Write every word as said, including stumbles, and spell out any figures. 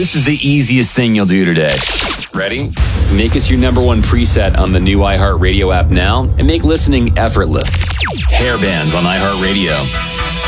This is the easiest thing you'll do today. Ready? Make us your number one preset on the new iHeartRadio app now and make listening effortless. Hair bands on iHeartRadio.